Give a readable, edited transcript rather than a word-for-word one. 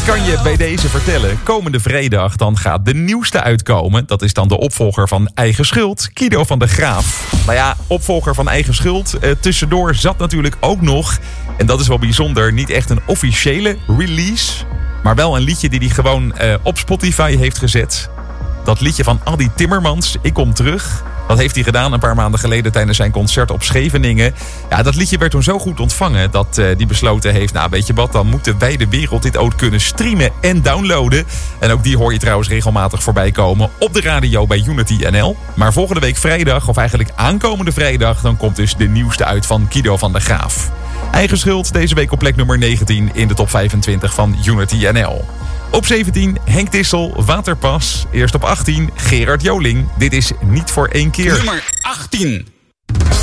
kan je bij deze vertellen, komende vrijdag dan gaat de nieuwste uitkomen. Dat is dan de opvolger van Eigen Schuld, Kido van der Graaf. Nou ja, opvolger van Eigen Schuld. Tussendoor zat natuurlijk ook nog, en dat is wel bijzonder, niet echt een officiële release, maar wel een liedje die hij gewoon op Spotify heeft gezet. Dat liedje van Adi Timmermans, Ik Kom Terug. Dat heeft hij gedaan een paar maanden geleden tijdens zijn concert op Scheveningen. Ja, dat liedje werd toen zo goed ontvangen dat hij besloten heeft, nou weet je wat, dan moeten wij de wereld dit ook kunnen streamen en downloaden. En ook die hoor je trouwens regelmatig voorbij komen op de radio bij Unity NL. Maar volgende week vrijdag, of eigenlijk aankomende vrijdag, dan komt dus de nieuwste uit van Kido van der Graaf. Eigen Schuld deze week op plek nummer 19 in de top 25 van Unity NL. Op 17 Henk Dissel, Waterpas. Eerst op 18 Gerard Joling. Dit is Niet voor één keer. Nummer 18.